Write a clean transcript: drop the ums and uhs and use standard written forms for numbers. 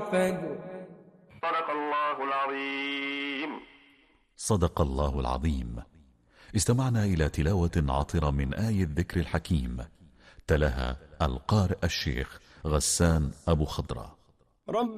والفجر. صدق الله العظيم. صدق الله العظيم. استمعنا إلى تلاوة عطرة من آية الذكر الحكيم، تلاها القارئ الشيخ غسان أبو خضرة. رب